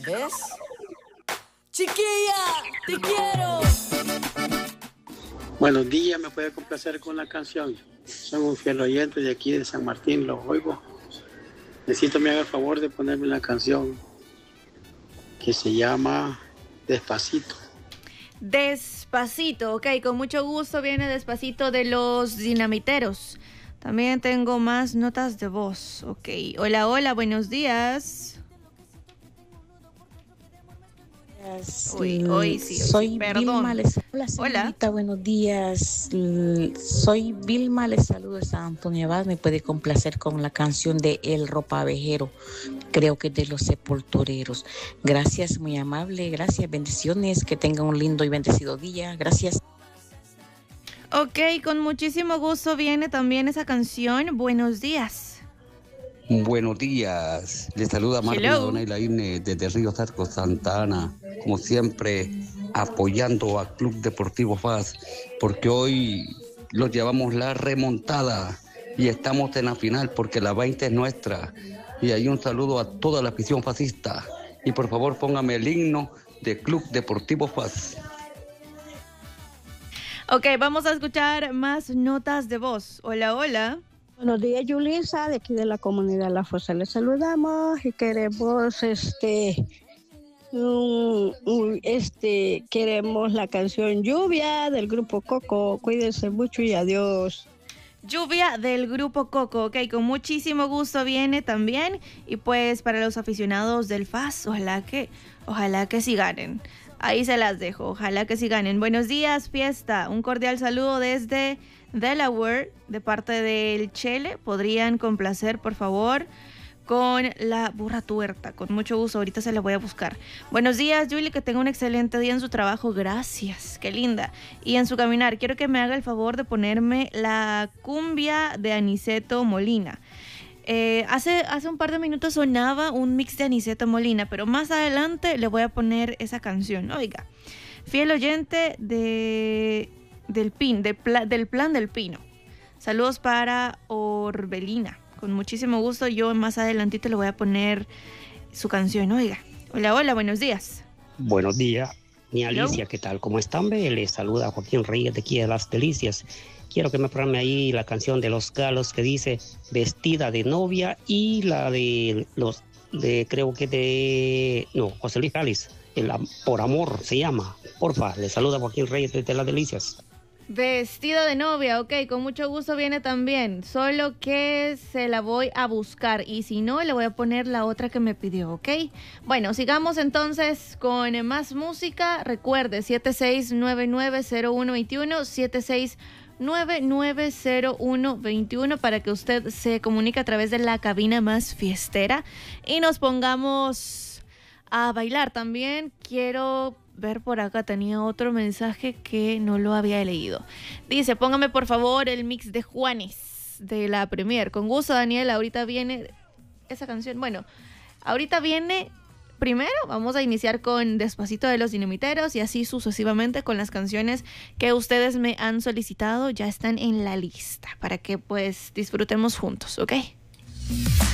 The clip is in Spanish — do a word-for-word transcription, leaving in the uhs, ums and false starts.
¿Ves? Chiquilla, te quiero. Buenos días, me puede complacer con la canción. Soy un fiel oyente de aquí de San Martín, lo oigo. Necesito me haga el favor de ponerme la canción que se llama Despacito. Despacito, ok, con mucho gusto viene Despacito de los Dinamiteros. También tengo más notas de voz, ok. Hola, hola, buenos días. Uy, hoy sí, hoy soy sí, perdón. Vilma, les hola señorita, Hola. buenos días. L- Soy Vilma, les saludo de San Antonio Abad. Me puede complacer con la canción de El Ropavejero, creo que es de Los Sepultureros. Gracias, muy amable, gracias, bendiciones, que tenga un lindo y bendecido día, gracias. Ok, con muchísimo gusto viene también esa canción. Buenos días. Buenos días, les saluda Marvin Hello. Donay Laine desde Río Sarco, Santa Ana, como siempre apoyando a Club Deportivo F A S, porque hoy los llevamos la remontada y estamos en la final porque la veinte es nuestra. Y ahí un saludo a toda la afición fascista y por favor póngame el himno de Club Deportivo F A S. Ok, vamos a escuchar más notas de voz. Hola, hola. Buenos días, Yulisa, de aquí de la comunidad La Fosa. Les saludamos y queremos, este, un- un- este, queremos la canción Lluvia del grupo Coco. Cuídense mucho y adiós. Lluvia del grupo Coco, ok, con muchísimo gusto viene también. Y pues para los aficionados del F A S, ojalá que, ojalá que sí ganen. Ahí se las dejo, ojalá que sí ganen. Buenos días, fiesta. Un cordial saludo desde Delaware, de parte del Chele. ¿Podrían complacer, por favor, con la burra tuerta? Con mucho gusto, ahorita se la voy a buscar. Buenos días, Julie, que tenga un excelente día en su trabajo. Gracias, qué linda. Y en su caminar, quiero que me haga el favor de ponerme la cumbia de Aniceto Molina. Eh, hace, hace un par de minutos sonaba un mix de Aniceto Molina, pero más adelante le voy a poner esa canción. Oiga, fiel oyente de, del, pin, de pla, del Plan del Pino. Saludos para Orbelina. Con muchísimo gusto, yo más adelantito le voy a poner su canción. Oiga, hola, hola, buenos días. Buenos días, mi Hello. Alicia, ¿qué tal? ¿Cómo están? Ve? Les saluda Joaquín Reyes de aquí de Las Delicias. Quiero que me programe ahí la canción de Los Galos que dice Vestida de novia y la de los, de creo que de, no, José Luis Cáliz, el, am- Por Amor se llama. Porfa, les saluda Joaquín Reyes desde Las Delicias. Vestida de novia, ok, con mucho gusto viene también, solo que se la voy a buscar y si no le voy a poner la otra que me pidió, ok. Bueno, sigamos entonces con más música. Recuerde, siete seis nueve nueve cero uno dos uno, siete seis nueve nueve cero uno dos uno para que usted se comunique a través de la cabina más fiestera y nos pongamos a bailar. También quiero ver por acá, tenía otro mensaje que no lo había leído. Dice, póngame por favor el mix de Juanes de la Premier. Con gusto, Daniel, ahorita viene esa canción. Bueno, ahorita viene, primero vamos a iniciar con Despacito de los Dinamiteros y así sucesivamente con las canciones que ustedes me han solicitado. Ya están en la lista para que pues disfrutemos juntos, ¿ok?